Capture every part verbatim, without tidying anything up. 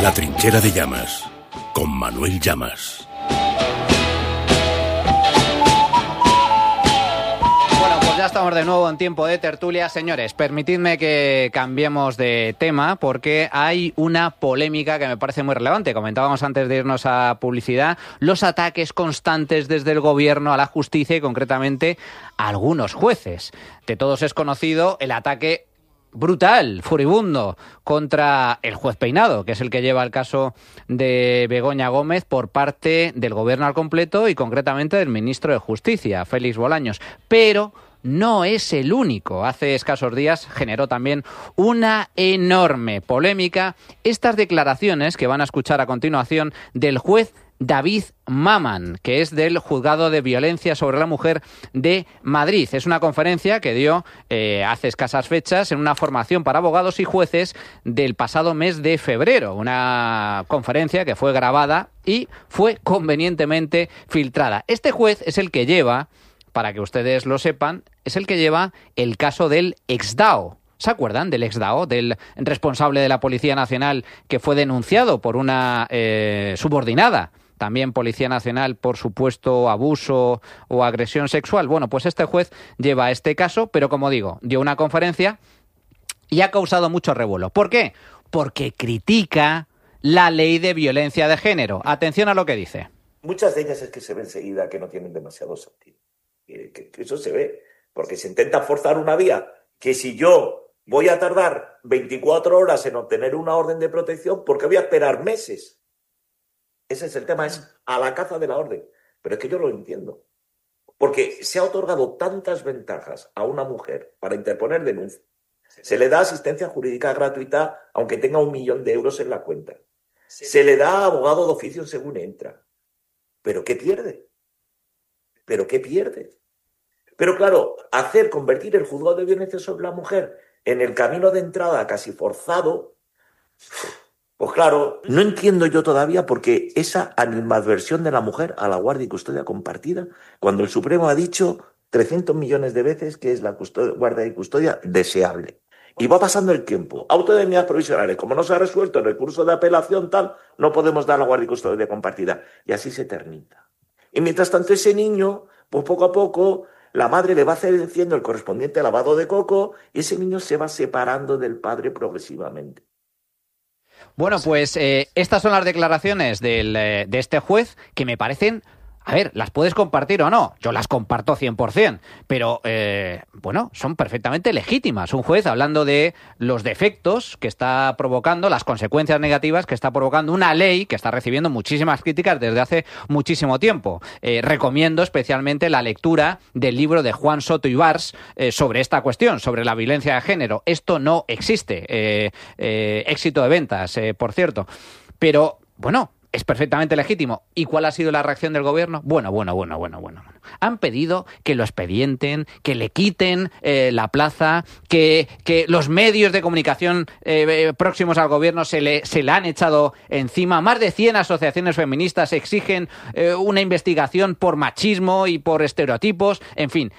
La trinchera de Llamas, con Manuel Llamas. Bueno, pues ya estamos de nuevo en tiempo de tertulia. Señores, permitidme que cambiemos de tema porque hay una polémica que me parece muy relevante. Comentábamos antes de irnos a publicidad los ataques constantes desde el gobierno a la justicia y concretamente a algunos jueces. De todos es conocido el ataque brutal, furibundo, contra el juez Peinado, que es el que lleva el caso de Begoña Gómez por parte del gobierno al completo y concretamente del ministro de Justicia, Félix Bolaños. Pero no es el único. Hace escasos días generó también una enorme polémica estas declaraciones que van a escuchar a continuación del juez David Maman, que es del Juzgado de Violencia sobre la Mujer de Madrid. Es una conferencia que dio eh, hace escasas fechas en una formación para abogados y jueces del pasado mes de febrero. Una conferencia que fue grabada y fue convenientemente filtrada. Este juez es el que lleva, para que ustedes lo sepan, es el que lleva el caso del exdao. ¿Se acuerdan del exdao, del responsable de la Policía Nacional que fue denunciado por una eh, subordinada? También Policía Nacional por supuesto abuso o agresión sexual. Bueno, pues este juez lleva este caso, pero como digo, dio una conferencia y ha causado mucho revuelo. ¿Por qué? Porque critica la ley de violencia de género. Atención a lo que dice. Muchas de ellas es que se ve enseguida que no tienen demasiado sentido. Que, que, que eso se ve, porque se intenta forzar una vía que si yo voy a tardar veinticuatro horas en obtener una orden de protección, ¿por qué voy a esperar meses? Ese es el tema, es a la caza de la orden. Pero es que yo lo entiendo. Porque se ha otorgado tantas ventajas a una mujer para interponer denuncia. Se le da asistencia jurídica gratuita aunque tenga un millón de euros en la cuenta. Se le da abogado de oficio según entra. ¿Pero qué pierde? ¿Pero qué pierde? Pero claro, hacer, convertir el juzgado de violencia sobre la mujer en el camino de entrada casi forzado, pues claro, no entiendo yo todavía por qué esa animadversión de la mujer a la guardia y custodia compartida, cuando el Supremo ha dicho trescientos millones de veces que es la custodia, guardia y custodia deseable. Y va pasando el tiempo. Auto de medidas provisionales, como no se ha resuelto el recurso de apelación tal, no podemos dar la guardia y custodia compartida. Y así se termina. Y mientras tanto ese niño, pues poco a poco, la madre le va haciendo el correspondiente lavado de coco y ese niño se va separando del padre progresivamente. Bueno, pues eh, estas son las declaraciones del, eh, de este juez que me parecen, a ver, las puedes compartir o no, yo las comparto cien por ciento, pero eh, bueno, son perfectamente legítimas. Un juez hablando de los defectos que está provocando, las consecuencias negativas que está provocando una ley que está recibiendo muchísimas críticas desde hace muchísimo tiempo. Eh, recomiendo especialmente la lectura del libro de Juan Soto Ibars eh, sobre esta cuestión, sobre la violencia de género. Esto no existe. Eh, eh, éxito de ventas, eh, por cierto. Pero, bueno, es perfectamente legítimo. ¿Y cuál ha sido la reacción del gobierno? Bueno, bueno, bueno, bueno, bueno. Han pedido que lo expedienten, que le quiten eh, la plaza, que, que los medios de comunicación eh, próximos al gobierno se le, se le han echado encima. Más de cien asociaciones feministas exigen eh, una investigación por machismo y por estereotipos. En fin,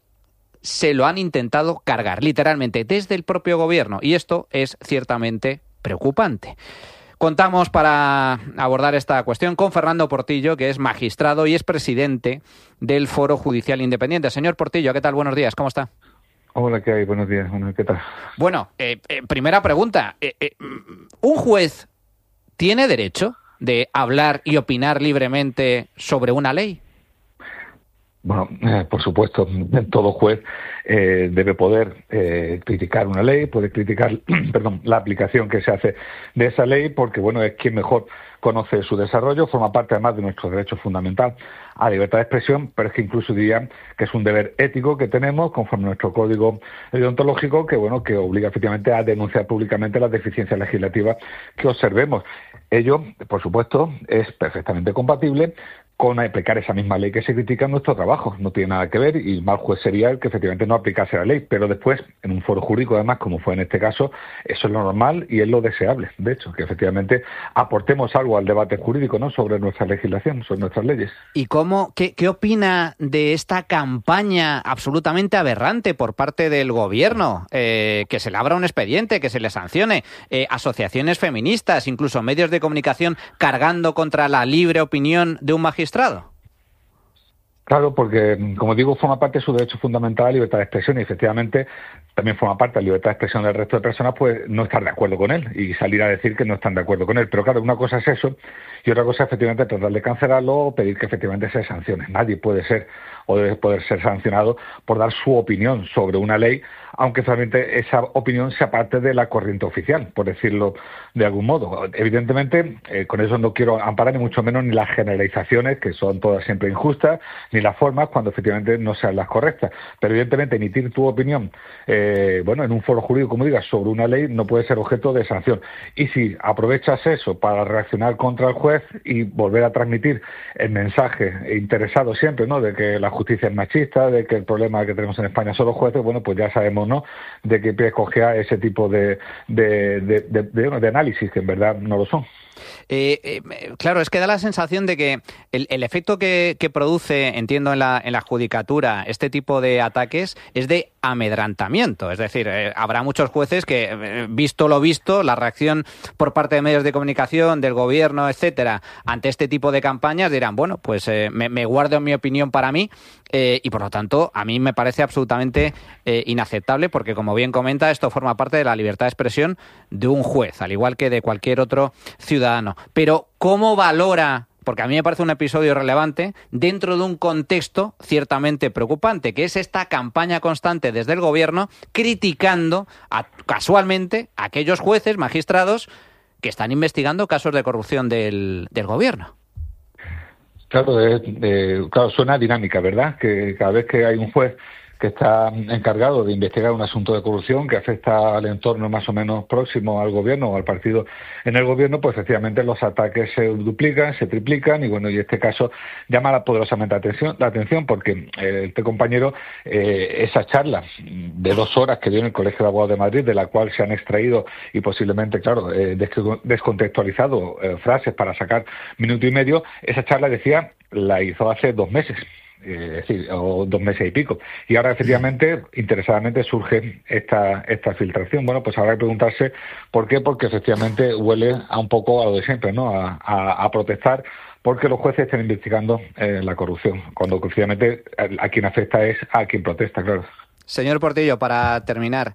se lo han intentado cargar, literalmente, desde el propio gobierno. Y esto es ciertamente preocupante. Contamos para abordar esta cuestión con Fernando Portillo, que es magistrado y es presidente del Foro Judicial Independiente. Señor Portillo, ¿qué tal? Buenos días, ¿cómo está? Hola, ¿qué hay? Buenos días, bueno, ¿qué tal? Bueno, eh, eh, primera pregunta. Eh, eh, ¿Un juez tiene derecho de hablar y opinar libremente sobre una ley? Bueno, eh, por supuesto, todo juez eh, debe poder eh, criticar una ley, puede criticar, perdón, la aplicación que se hace de esa ley, porque bueno, es quien mejor conoce su desarrollo, forma parte además de nuestro derecho fundamental a la libertad de expresión, pero es que incluso diría que es un deber ético que tenemos conforme a nuestro código deontológico, que bueno, que obliga efectivamente a denunciar públicamente las deficiencias legislativas que observemos. Ello, por supuesto, es perfectamente compatible con aplicar esa misma ley que se critica en nuestro trabajo. No tiene nada que ver, y mal juez sería el que efectivamente no aplicase la ley. Pero después, en un foro jurídico, además, como fue en este caso, eso es lo normal y es lo deseable, de hecho, que efectivamente aportemos algo al debate jurídico, ¿no?, sobre nuestra legislación, sobre nuestras leyes. ¿Y cómo, qué, qué opina de esta campaña absolutamente aberrante por parte del gobierno? Eh, que se le abra un expediente, que se le sancione, eh, asociaciones feministas, incluso medios de comunicación cargando contra la libre opinión de un magistrado. Claro, porque, como digo, forma parte de su derecho fundamental a la libertad de expresión, y efectivamente también forma parte de la libertad de expresión del resto de personas, pues no estar de acuerdo con él y salir a decir que no están de acuerdo con él. Pero claro, una cosa es eso y otra cosa es efectivamente tratar de cancelarlo o pedir que efectivamente se sancione. Nadie puede ser o debe poder ser sancionado por dar su opinión sobre una ley, aunque realmente esa opinión sea parte de la corriente oficial, por decirlo de algún modo. Evidentemente, eh, con eso no quiero amparar ni mucho menos ni las generalizaciones, que son todas siempre injustas, ni las formas cuando efectivamente no sean las correctas. Pero evidentemente emitir tu opinión, eh, bueno, en un foro jurídico, como digas, sobre una ley no puede ser objeto de sanción. Y si aprovechas eso para reaccionar contra el juez y volver a transmitir el mensaje interesado siempre, ¿no?, de que la justicia es machista, de que el problema que tenemos en España son los jueces, bueno, pues ya sabemos, ¿no?, de qué pie cogea ese tipo de, de, de, de, de, de análisis, que en verdad no lo son. Eh, eh, claro, es que da la sensación de que el, el efecto que, que produce, entiendo, en la, en la judicatura este tipo de ataques es de amedrantamiento. Es decir, eh, habrá muchos jueces que, eh, visto lo visto, la reacción por parte de medios de comunicación, del gobierno, etcétera, ante este tipo de campañas dirán, bueno, pues eh, me, me guardo mi opinión para mí eh, y, por lo tanto, a mí me parece absolutamente eh, inaceptable porque, como bien comenta, esto forma parte de la libertad de expresión de un juez, al igual que de cualquier otro ciudadano. Pero, ¿cómo valora? Porque a mí me parece un episodio relevante dentro de un contexto ciertamente preocupante, que es esta campaña constante desde el gobierno criticando a, casualmente a aquellos jueces, magistrados, que están investigando casos de corrupción del, del gobierno. Claro, eh, eh, claro, suena dinámica, ¿verdad? Que cada vez que hay un juez que está encargado de investigar un asunto de corrupción que afecta al entorno más o menos próximo al gobierno o al partido en el gobierno, pues efectivamente los ataques se duplican, se triplican y bueno, y este caso llama poderosamente la atención, la atención porque eh, este compañero, eh, esa charla de dos horas que dio en el Colegio de Abogados de Madrid, de la cual se han extraído y posiblemente, claro, eh, descontextualizado eh, frases para sacar minuto y medio, esa charla, decía, la hizo hace dos meses. Es decir, o dos meses y pico. Y ahora, efectivamente, interesadamente surge esta esta filtración. Bueno, pues habrá que preguntarse por qué, porque efectivamente huele a un poco a lo de siempre, ¿no? A, a, a protestar porque los jueces están investigando eh, la corrupción, cuando, efectivamente, a, a quien afecta es a quien protesta, claro. Señor Portillo, para terminar,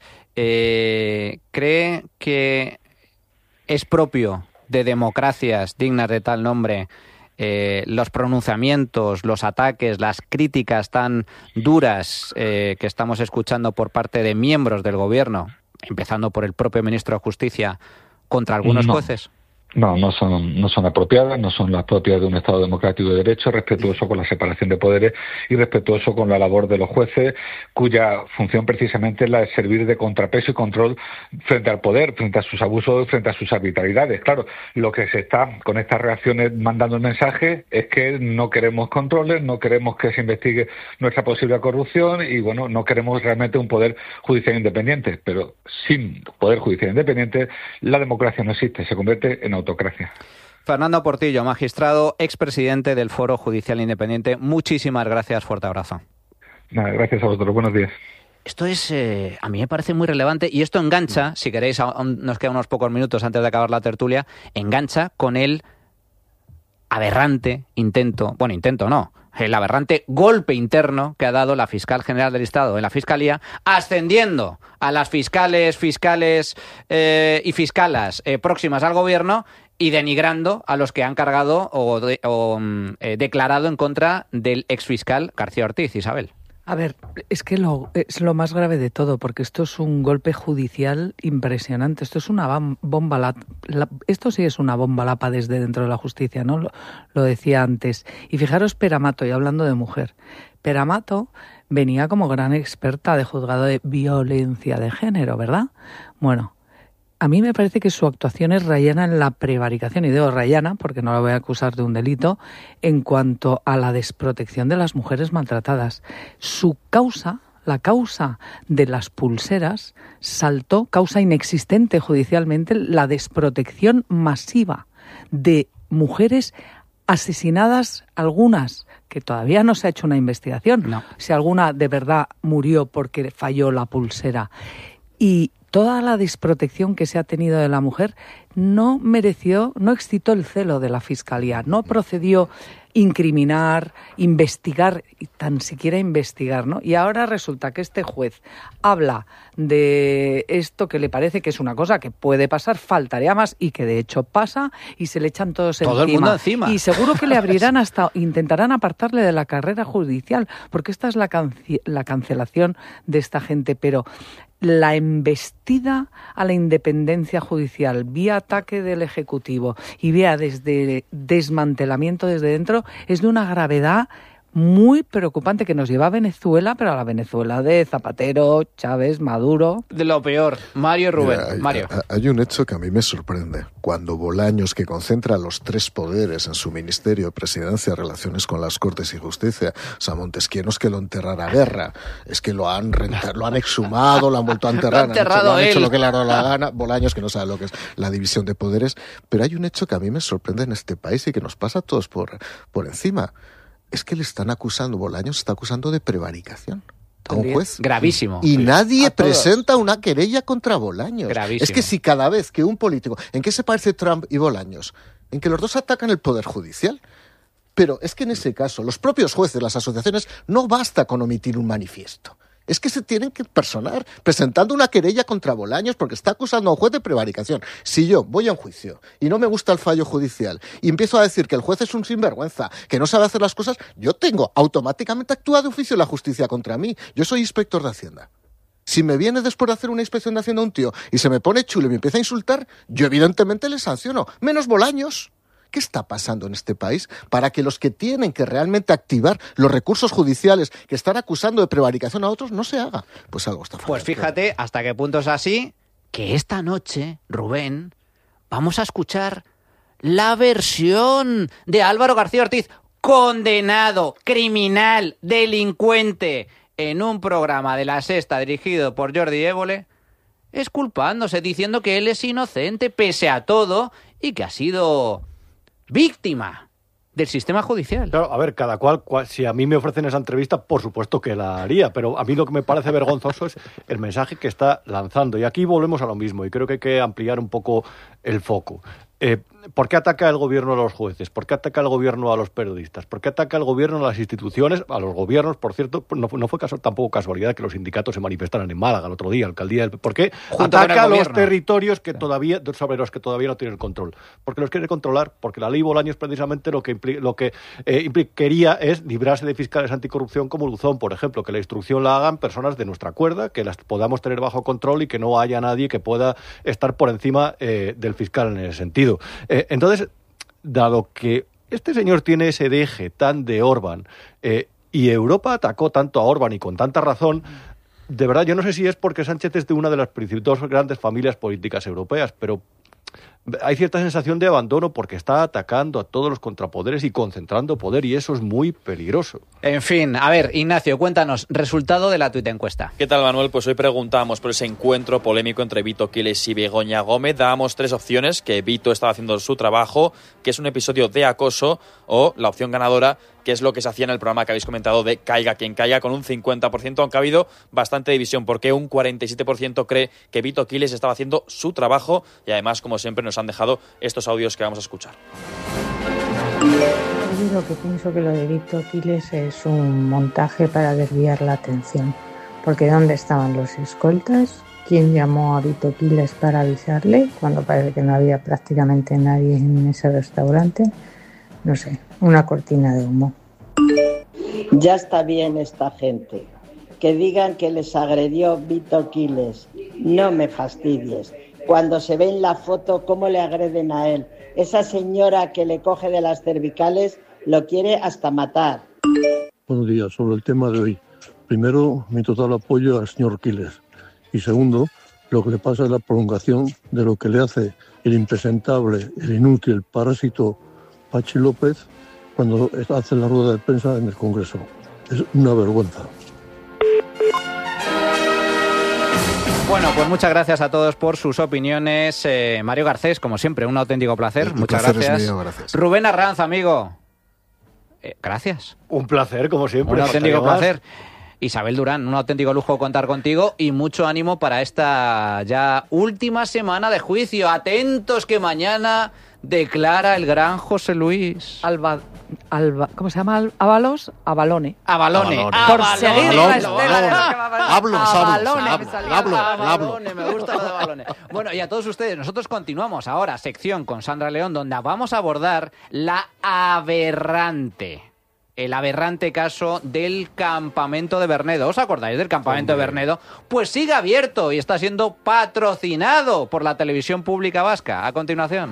eh, ¿cree que es propio de democracias dignas de tal nombre Eh, los pronunciamientos, los ataques, las críticas tan duras eh, que estamos escuchando por parte de miembros del gobierno, empezando por el propio ministro de Justicia, contra algunos no. jueces? No, no son, no son apropiadas, no son las propias de un Estado democrático de derecho, respetuoso con la separación de poderes y respetuoso con la labor de los jueces, cuya función precisamente es la de servir de contrapeso y control frente al poder, frente a sus abusos, frente a sus arbitrariedades. Claro, lo que se está con estas reacciones mandando el mensaje es que no queremos controles, no queremos que se investigue nuestra posible corrupción y, bueno, no queremos realmente un poder judicial independiente. Pero sin poder judicial independiente, la democracia no existe, se convierte en autocracia. Fernando Portillo, magistrado, expresidente del Foro Judicial Independiente. Muchísimas gracias, fuerte abrazo. Nada, gracias a vosotros, buenos días. Esto es, eh, a mí me parece muy relevante y esto engancha, si queréis, aún nos quedan unos pocos minutos antes de acabar la tertulia, engancha con el aberrante intento, bueno, intento no, el aberrante golpe interno que ha dado la fiscal general del Estado en la Fiscalía, ascendiendo a las fiscales, fiscales eh, y fiscalas eh, próximas al gobierno y denigrando a los que han cargado o, de, o eh, declarado en contra del exfiscal García Ortiz. Isabel. A ver, es que lo, es lo más grave de todo, porque esto es un golpe judicial impresionante. Esto es una bomba lapa. Esto sí es una bomba lapa desde dentro de la justicia, ¿no? Lo, lo decía antes. Y fijaros Peramato, y hablando de mujer. Peramato venía como gran experta de juzgado de violencia de género, ¿verdad? Bueno, a mí me parece que su actuación es rayana en la prevaricación, y digo rayana porque no la voy a acusar de un delito, en cuanto a la desprotección de las mujeres maltratadas. Su causa, la causa de las pulseras, saltó, causa inexistente judicialmente, la desprotección masiva de mujeres asesinadas, algunas que todavía no se ha hecho una investigación, no. si alguna de verdad murió porque falló la pulsera. Y toda la desprotección que se ha tenido de la mujer no mereció, no excitó el celo de la Fiscalía, no procedió incriminar, investigar, tan siquiera investigar, ¿no? Y ahora resulta que este juez habla de esto que le parece que es una cosa que puede pasar, faltaría más, y que de hecho pasa, y se le echan todos Todo encima. el mundo encima. Y seguro que le abrirán hasta, intentarán apartarle de la carrera judicial, porque esta es la, cance- la cancelación de esta gente, pero la embestida a la independencia judicial vía ataque del Ejecutivo y vía desde desmantelamiento desde dentro es de una gravedad muy preocupante, que nos lleva a Venezuela, pero a la Venezuela de Zapatero, Chávez, Maduro. De lo peor. Mario y Rubén. Mira, hay, Mario. hay un hecho que a mí me sorprende. Cuando Bolaños, que concentra los tres poderes en su ministerio, presidencia, relaciones con las Cortes y Justicia, o sea, Montesquieu no es que lo enterrara a guerra, es que lo han renta, lo han exhumado, lo han vuelto a enterrar, Lo ha enterrado han, hecho, lo han hecho él. lo que le ha dado la gana. Bolaños, que no sabe lo que es la división de poderes. Pero hay un hecho que a mí me sorprende en este país y que nos pasa a todos por, por encima. Es que le están acusando, Bolaños está acusando de prevaricación a un juez. Gravísimo. Y nadie A todos. presenta una querella contra Bolaños. Gravísimo. Es que si cada vez que un político... ¿En qué se parece Trump y Bolaños? En que los dos atacan el Poder Judicial. Pero es que en ese caso, los propios jueces, las asociaciones, no basta con omitir un manifiesto. Es que se tienen que personar presentando una querella contra Bolaños porque está acusando a un juez de prevaricación. Si yo voy a un juicio y no me gusta el fallo judicial y empiezo a decir que el juez es un sinvergüenza, que no sabe hacer las cosas, yo tengo automáticamente actúa de oficio la justicia contra mí. Yo soy inspector de Hacienda. Si me viene después de hacer una inspección de Hacienda un tío y se me pone chulo y me empieza a insultar, yo evidentemente le sanciono. Menos Bolaños. ¿Qué está pasando en este país para que los que tienen que realmente activar los recursos judiciales que están acusando de prevaricación a otros no se haga? Pues algo está fallando. Pues fíjate hasta qué punto es así que esta noche, Rubén, vamos a escuchar la versión de Álvaro García Ortiz, condenado, criminal, delincuente, en un programa de La Sexta dirigido por Jordi Évole, exculpándose, diciendo que él es inocente pese a todo y que ha sido víctima del sistema judicial. Claro, a ver, cada cual, cual, si a mí me ofrecen esa entrevista, por supuesto que la haría, pero a mí lo que me parece vergonzoso es el mensaje que está lanzando. Y aquí volvemos a lo mismo, y creo que hay que ampliar un poco el foco. Eh, ¿Por qué ataca el gobierno a los jueces? ¿Por qué ataca el gobierno a los periodistas? ¿Por qué ataca el gobierno a las instituciones? A los gobiernos, por cierto, no, no fue caso, tampoco casualidad que los sindicatos se manifestaran en Málaga el otro día, alcaldía. ¿Por qué Junto ataca a los gobierno. territorios que todavía, sobre los que todavía no tienen control? Porque los quiere controlar, porque la ley Bolaños precisamente lo que, impli- lo que eh, impli- quería es librarse de fiscales anticorrupción como Luzón, por ejemplo, que la instrucción la hagan personas de nuestra cuerda, que las podamos tener bajo control y que no haya nadie que pueda estar por encima eh, del fiscal en ese sentido. Eh, entonces, dado que este señor tiene ese deje tan de Orbán eh, y Europa atacó tanto a Orbán y con tanta razón, de verdad yo no sé si es porque Sánchez es de una de las dos grandes familias políticas europeas, pero hay cierta sensación de abandono porque está atacando a todos los contrapoderes y concentrando poder, y eso es muy peligroso. En fin, a ver, Ignacio, cuéntanos, resultado de la tuitencuesta. ¿Qué tal, Manuel? Pues hoy preguntamos por ese encuentro polémico entre Vito Quiles y Begoña Gómez. Dábamos tres opciones: que Vito estaba haciendo su trabajo, que es un episodio de acoso, o la opción ganadora, que es lo que se hacía en el programa que habéis comentado de Caiga quien caiga, con un cincuenta por ciento, aunque ha habido bastante división, porque un cuarenta y siete por ciento cree que Vito Quiles estaba haciendo su trabajo, y además, como siempre, nos han dejado estos audios que vamos a escuchar. Yo lo que pienso que lo de Vito Quiles es un montaje para desviar la atención, porque ¿dónde estaban los escoltas? ¿Quién llamó a Vito Quiles para avisarle cuando parece que no había prácticamente nadie en ese restaurante? No sé, una cortina de humo. Ya está bien esta gente. Que digan que les agredió Vito Quiles. No me fastidies. Cuando se ve en la foto cómo le agreden a él. Esa señora que le coge de las cervicales lo quiere hasta matar. Buenos días. Sobre el tema de hoy. Primero, mi total apoyo al señor Quiles. Y segundo, Lo que le pasa es la prolongación de lo que le hace el impresentable, el inútil, el parásito Pachi López cuando hace la rueda de prensa en el Congreso. Es una vergüenza. Bueno, pues muchas gracias a todos por sus opiniones. Eh, Mario Garcés, como siempre, un auténtico placer. El muchas placer gracias. es mío, gracias. Rubén Arranz, amigo. Eh, gracias. Un placer, como siempre. Un auténtico más. placer. Isabel Durán, un auténtico lujo contar contigo y mucho ánimo para esta ya última semana de juicio. Atentos que mañana declara el gran José Luis. Alba, Alba, ¿cómo se llama? Ábalos, Abalone. Abalone. Por seguir la estela de Hablo, Abalone, hablo, me salió. hablo, hablo. Abalone, me gusta lo de Abalone. Bueno, y a todos ustedes, nosotros continuamos ahora, sección con Sandra León, donde vamos a abordar la aberrante... el aberrante caso del campamento de Bernedo. ¿Os acordáis del campamento Hombre. de Bernedo? Pues sigue abierto y está siendo patrocinado por la televisión pública vasca. A continuación.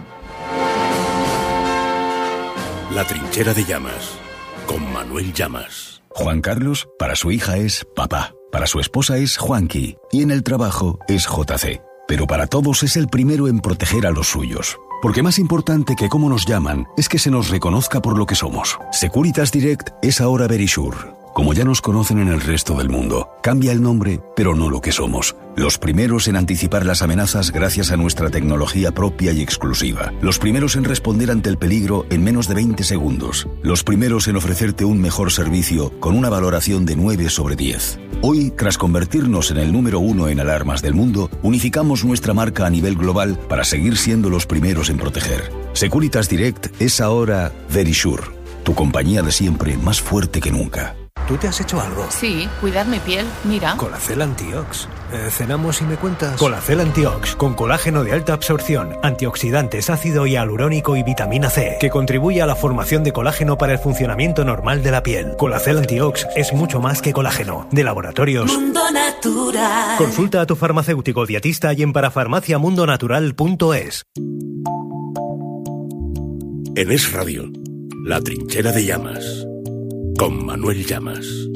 La trinchera de Llamas, con Manuel Llamas. Juan Carlos, para su hija es papá, para su esposa es Juanqui y en el trabajo es J C. Pero para todos es el primero en proteger a los suyos. Porque más importante que cómo nos llaman es que se nos reconozca por lo que somos. Securitas Direct es ahora Verisure. Como ya nos conocen en el resto del mundo, cambia el nombre, pero no lo que somos. Los primeros en anticipar las amenazas gracias a nuestra tecnología propia y exclusiva. Los primeros en responder ante el peligro en menos de veinte segundos. Los primeros en ofrecerte un mejor servicio con una valoración de nueve sobre diez. Hoy, tras convertirnos en el número uno en alarmas del mundo, unificamos nuestra marca a nivel global para seguir siendo los primeros en proteger. Securitas Direct es ahora Verisure, tu compañía de siempre más fuerte que nunca. ¿Tú te has hecho algo? Sí, cuidar mi piel, mira. Colacel Antiox. Eh, ¿Cenamos y me cuentas? Colacel Antiox, con colágeno de alta absorción, antioxidantes, ácido hialurónico y vitamina C, que contribuye a la formación de colágeno para el funcionamiento normal de la piel. Colacel Antiox es mucho más que colágeno. De Laboratorios Mundo Natural. Consulta a tu farmacéutico dietista y en parafarmacia mundo natural punto es. En Es Radio, La Trinchera de Llamas, con Manuel Llamas.